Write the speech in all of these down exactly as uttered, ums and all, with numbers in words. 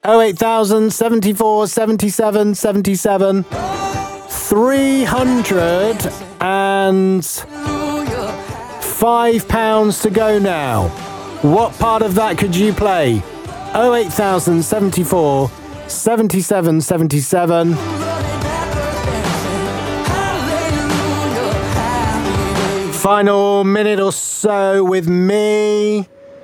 oh eight thousand, seventy-four, seventy-seven, seventy-seven. three hundred five pounds to go now. What part of that could you play? oh eight thousand, seventy-four, seventy-seven, seventy-seven. Final minute or so with me.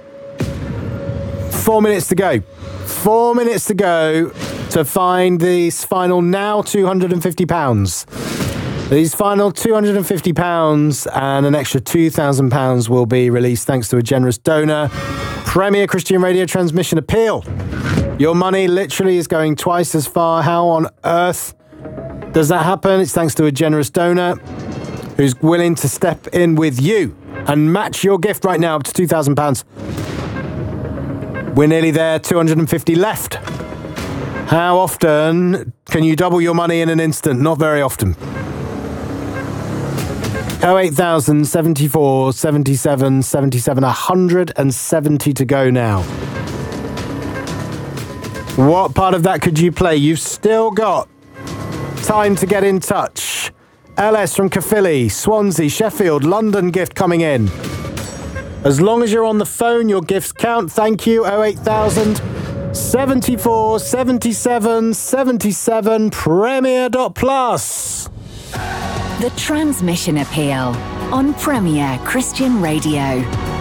Four minutes to go. Four minutes to go to find this final now two hundred fifty pounds. These final two hundred fifty pounds and an extra two thousand pounds will be released thanks to a generous donor. Premier Christian Radio Transmission Appeal. Your money literally is going twice as far. How on earth does that happen? It's thanks to a generous donor who's willing to step in with you and match your gift right now up to two thousand pounds. We're nearly there, two hundred fifty left. How often can you double your money in an instant? Not very often. oh eight thousand, seventy-four, seventy-seven, seventy-seven, one hundred seventy to go now. What part of that could you play? You've still got time to get in touch. L S from Caerphilly, Swansea, Sheffield, London gift coming in. As long as you're on the phone, your gifts count. Thank you. oh eight thousand, seventy-four, seventy-seven, seventy-seven, Premier dot plus. The Transmission Appeal on Premier Christian Radio.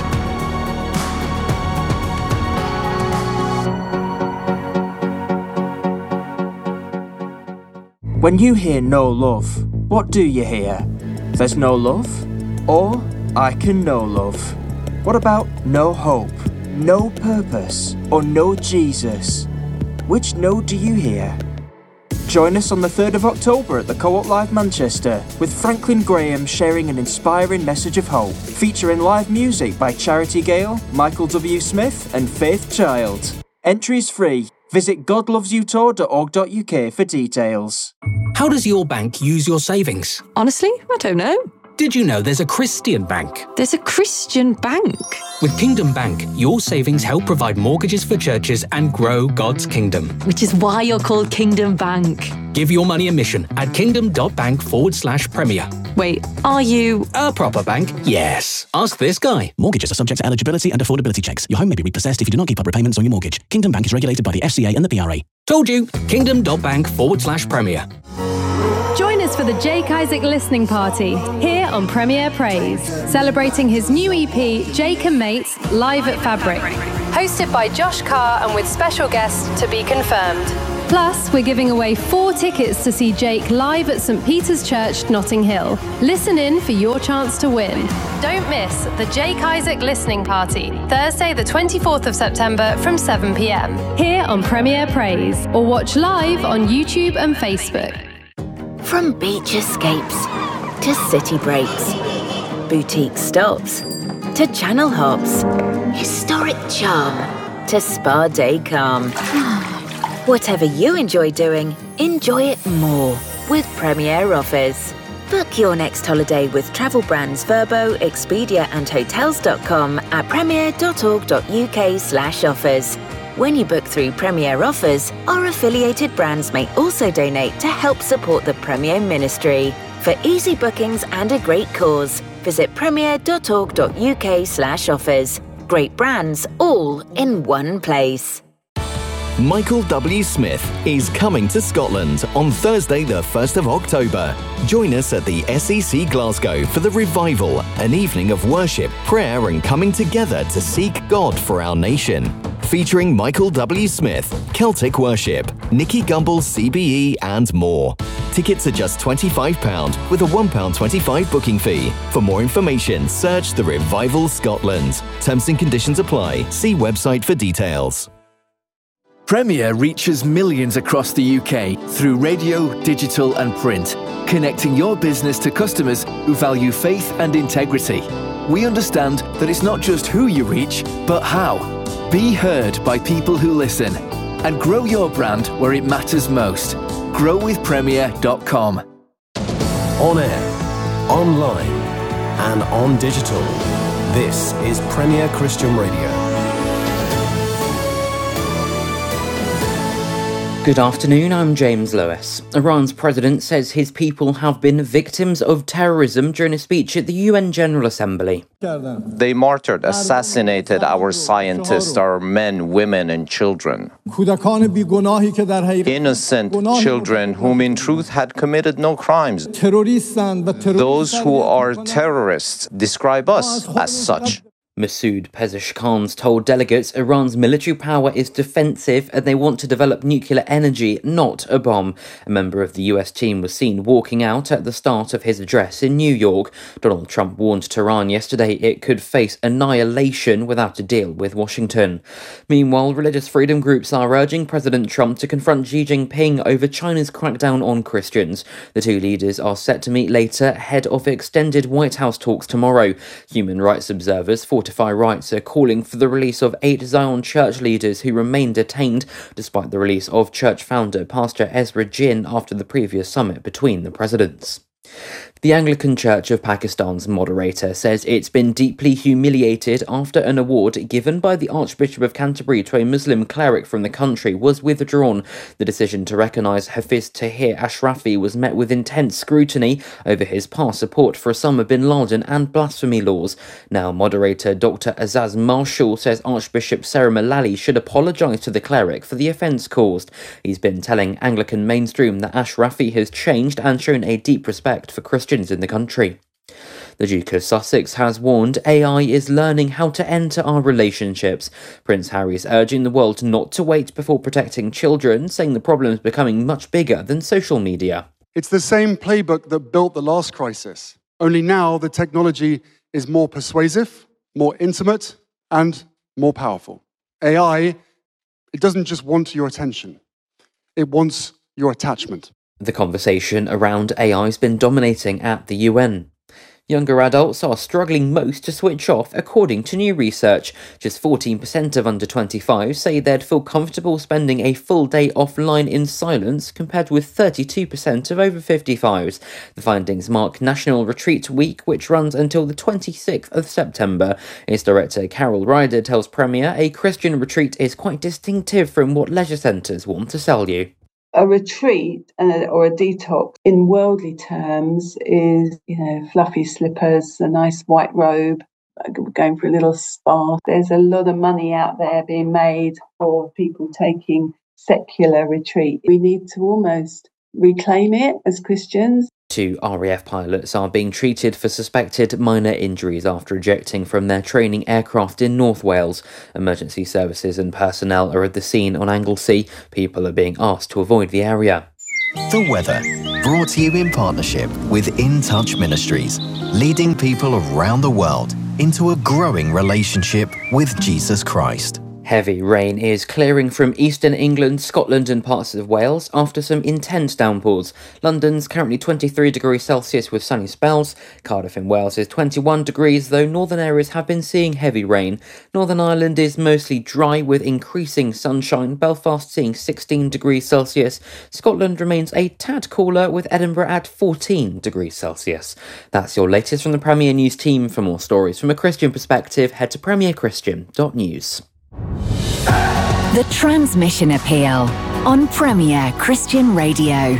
When you hear no love, what do you hear? There's no love? Or I can know love? What about no hope, no purpose, or no Jesus? Which no do you hear? Join us on the third of October at the Co-op Live Manchester with Franklin Graham sharing an inspiring message of hope, featuring live music by Charity Gale, Michael W. Smith and Faith Child. Entry is free. Visit god loves you tour dot org dot u k for details. How does your bank use your savings? Honestly, I don't know. Did you know there's a Christian bank? There's a Christian bank? With Kingdom Bank, your savings help provide mortgages for churches and grow God's kingdom. Which is why you're called Kingdom Bank. Give your money a mission at kingdom.bank forward slash premier. Wait, are you... A proper bank? Yes. Ask this guy. Mortgages are subject to eligibility and affordability checks. Your home may be repossessed if you do not keep up repayments on your mortgage. Kingdom Bank is regulated by the F C A and the P R A. Told you. Kingdom.bank forward slash premier. Join us for the Jake Isaac listening party here on Premier Praise, celebrating his new E P, Jake and Mates, live at Fabric. Hosted by Josh Carr and with special guests to be confirmed. Plus, we're giving away four tickets to see Jake live at St Peter's Church, Notting Hill. Listen in for your chance to win. Don't miss the Jake Isaac listening party, Thursday the twenty-fourth of September from seven p m, here on Premier Praise, or watch live on YouTube and Facebook. From beach escapes to city breaks, boutique stops to channel hops, historic charm to spa day calm. Whatever you enjoy doing, enjoy it more with Premier Offers. Book your next holiday with travel brands Vrbo, Expedia and Hotels dot com at premier dot org dot u k slash offers. When you book through Premier Offers, our affiliated brands may also donate to help support the Premier Ministry. For easy bookings and a great cause, visit premier dot org dot u k slash offers. Great brands all in one place. Michael W. Smith is coming to Scotland on Thursday the first of October. Join us at the S E C Glasgow for the Revival, an evening of worship, prayer and coming together to seek God for our nation. Featuring Michael W. Smith, Celtic Worship, Nicky Gumbel C B E and more. Tickets are just twenty-five pounds with a one pound twenty-five booking fee. For more information, search The Revival Scotland. Terms and conditions apply. See website for details. Premier reaches millions across the U K through radio, digital and print, connecting your business to customers who value faith and integrity. We understand that it's not just who you reach, but how. Be heard by people who listen and grow your brand where it matters most. grow with premier dot com. On air, online and on digital. This is Premier Christian Radio. Good afternoon, I'm James Lewis. Iran's president says his people have been victims of terrorism during a speech at the U N General Assembly. They martyred, assassinated our scientists, our men, women and children. Innocent children whom in truth had committed no crimes. Those who are terrorists describe us as such. Masoud Pezeshkans told delegates Iran's military power is defensive and they want to develop nuclear energy, not a bomb. A member of the U S team was seen walking out at the start of his address in New York. Donald Trump warned Tehran yesterday it could face annihilation without a deal with Washington. Meanwhile, religious freedom groups are urging President Trump to confront Xi Jinping over China's crackdown on Christians. The two leaders are set to meet later ahead of extended White House talks tomorrow. Human rights observers for Fortify Rights are calling for the release of eight Zion church leaders who remain detained despite the release of church founder Pastor Ezra Jin after the previous summit between the presidents. The Anglican Church of Pakistan's moderator says it's been deeply humiliated after an award given by the Archbishop of Canterbury to a Muslim cleric from the country was withdrawn. The decision to recognise Hafiz Tahir Ashrafi was met with intense scrutiny over his past support for Osama bin Laden and blasphemy laws. Now, moderator Doctor Azaz Marshall says Archbishop Sarah Mullally should apologise to the cleric for the offence caused. He's been telling Anglican Mainstream that Ashrafi has changed and shown a deep respect for Christians in the country. The Duke of Sussex has warned A I is learning how to enter our relationships. Prince Harry is urging the world not to wait before protecting children, saying the problem is becoming much bigger than social media. It's the same playbook that built the last crisis, only now the technology is more persuasive, more intimate, and more powerful. A I, it doesn't just want your attention, it wants your attachment. The conversation around A I has been dominating at the U N. Younger adults are struggling most to switch off, according to new research. Just fourteen percent of under twenty-fives say they'd feel comfortable spending a full day offline in silence, compared with thirty-two percent of over fifty-fives. The findings mark National Retreat Week, which runs until the twenty-sixth of September. Its director Carol Ryder tells Premier a Christian retreat is quite distinctive from what leisure centres want to sell you. A retreat uh, or a detox in worldly terms is, you know, fluffy slippers, a nice white robe, going for a little spa. There's a lot of money out there being made for people taking secular retreat. We need to almost reclaim it as Christians. Two R A F pilots are being treated for suspected minor injuries after ejecting from their training aircraft in North Wales. Emergency services and personnel are at the scene on Anglesey. People are being asked to avoid the area. The weather, brought to you in partnership with In Touch Ministries, leading people around the world into a growing relationship with Jesus Christ. Heavy rain is clearing from eastern England, Scotland and parts of Wales after some intense downpours. London's currently twenty-three degrees Celsius with sunny spells. Cardiff in Wales is twenty-one degrees, though northern areas have been seeing heavy rain. Northern Ireland is mostly dry with increasing sunshine. Belfast seeing sixteen degrees Celsius. Scotland remains a tad cooler with Edinburgh at fourteen degrees Celsius. That's your latest from the Premier News team. For more stories from a Christian perspective, head to premier christian dot news. The Transmission Appeal on Premier Christian Radio.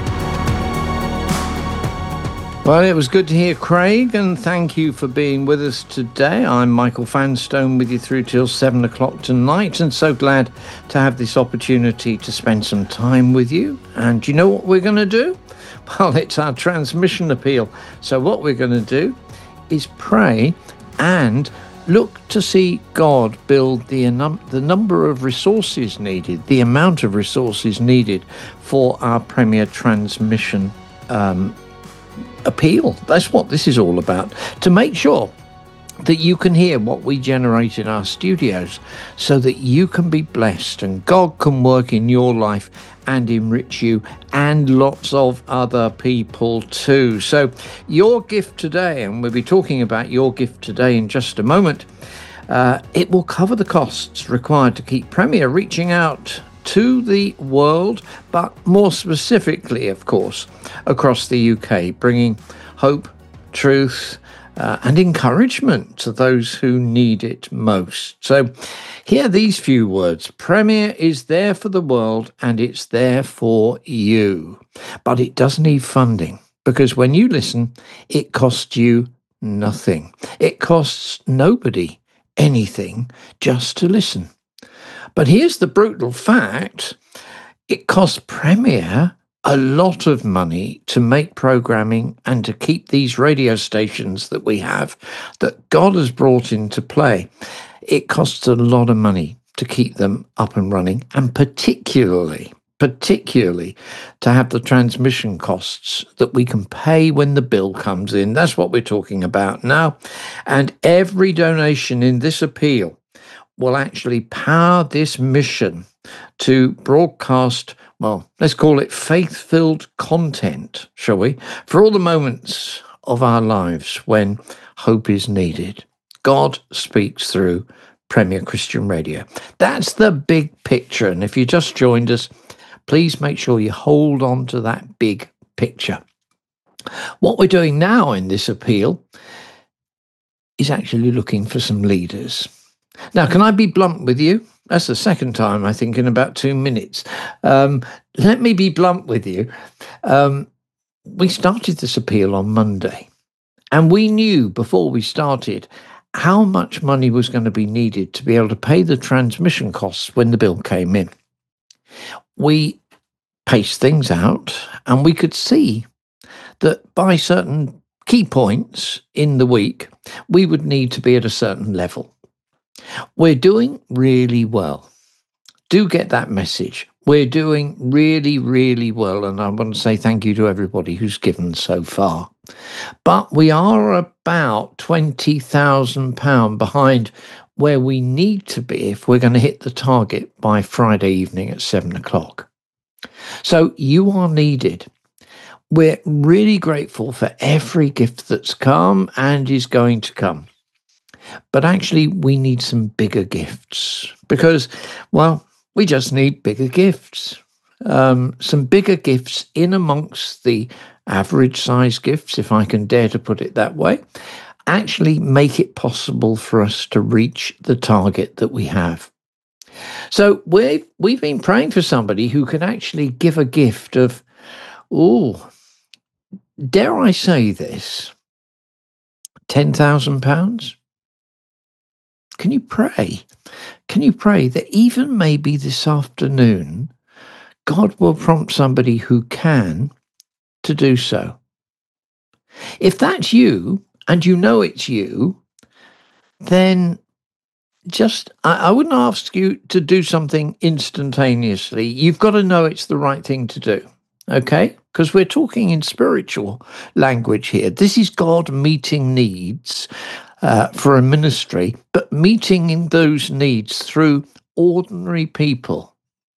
Well, it was good to hear Craig, and thank you for being with us today. I'm Michael Fanstone with you through till seven o'clock tonight, and so glad to have this opportunity to spend some time with you. And do you know what we're going to do? Well, it's our transmission appeal. So what we're going to do is pray and look to see God build the, num- the number of resources needed, the amount of resources needed for our Premier Transmission um, appeal. That's what this is all about, to make sure that you can hear what we generate in our studios so that you can be blessed and God can work in your life and enrich you and lots of other people too. So your gift today, and we'll be talking about your gift today in just a moment, uh, it will cover the costs required to keep Premier reaching out to the world, but more specifically, of course, across the U K, bringing hope, truth, uh, and encouragement to those who need it most. So hear these few words. Premier is there for the world and it's there for you. But it does need funding, because when you listen, it costs you nothing. It costs nobody anything just to listen. But here's the brutal fact. It costs Premier a lot of money to make programming and to keep these radio stations that we have, that God has brought into play. It costs a lot of money to keep them up and running, and particularly, particularly to have the transmission costs that we can pay when the bill comes in. That's what we're talking about now. And every donation in this appeal will actually power this mission to broadcast, well, let's call it faith-filled content, shall we, for all the moments of our lives when hope is needed. God speaks through Premier Christian Radio. That's the big picture. And if you just joined us, please make sure you hold on to that big picture. What we're doing now in this appeal is actually looking for some leaders. Now, can I be blunt with you? That's the second time, I think, in about two minutes. Um, let me be blunt with you. Um, we started this appeal on Monday, and we knew before we started how much money was going to be needed to be able to pay the transmission costs when the bill came in. We paced things out, and we could see that by certain key points in the week, we would need to be at a certain level. We're doing really well. Do get that message. We're doing really, really well, and I want to say thank you to everybody who's given so far. But we are about twenty thousand pounds behind where we need to be if we're going to hit the target by Friday evening at seven o'clock. So you are needed. We're really grateful for every gift that's come and is going to come. But actually, we need some bigger gifts because, well, we just need bigger gifts. Um, some bigger gifts in amongst the average size gifts, if I can dare to put it that way, actually make it possible for us to reach the target that we have. So we've, we've been praying for somebody who can actually give a gift of, oh, dare I say this, ten thousand pounds? Can you pray? Can you pray that even maybe this afternoon, God will prompt somebody who can to do so? If that's you, and you know it's you, then just, I, I wouldn't ask you to do something instantaneously. You've got to know it's the right thing to do, okay? Because we're talking in spiritual language here. This is God meeting needs Uh, for a ministry, but meeting in those needs through ordinary people.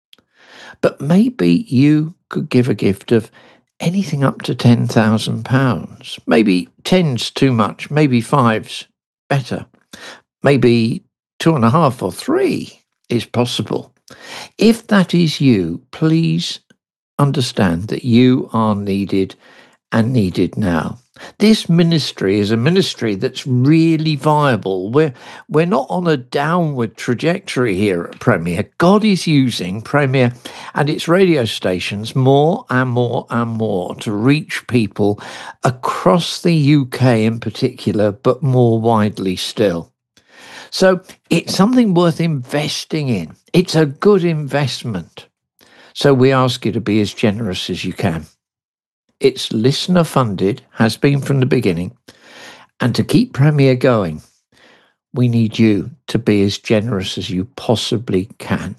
But maybe you could give a gift of anything up to ten thousand pounds. Maybe ten's too much, maybe five's better. Maybe two and a half or three is possible. If that is you, please understand that you are needed and needed now. This ministry is a ministry that's really viable. We're, we're not on a downward trajectory here at Premier. God is using Premier and its radio stations more and more and more to reach people across the U K in particular, but more widely still. So it's something worth investing in. It's a good investment. So we ask you to be as generous as you can. It's listener funded, has been from the beginning. And to keep Premier going, we need you to be as generous as you possibly can.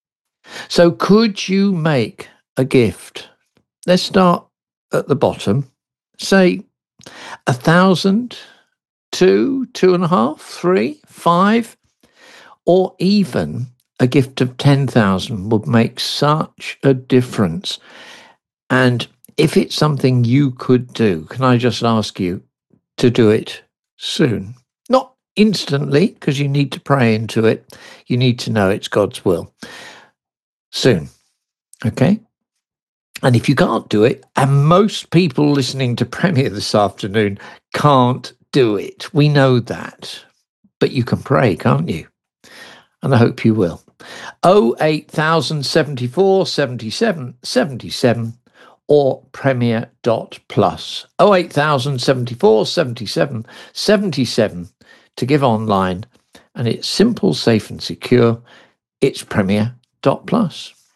So could you make a gift? Let's start at the bottom. Say a thousand, two, two and a half, three, five, or even a gift of ten thousand would make such a difference. And if it's something you could do, can I just ask you to do it soon? Not instantly, because you need to pray into it. You need to know it's God's will. Soon, okay? And if you can't do it, and most people listening to Premier this afternoon can't do it. We know that. But you can pray, can't you? And I hope you will. oh eight thousand seventy-four seventy-seven seventy-seven or premier dot plus. oh eight thousand seventy-four seventy-seven seventy-seven to give online. And it's simple, safe and secure. It's premier dot plus.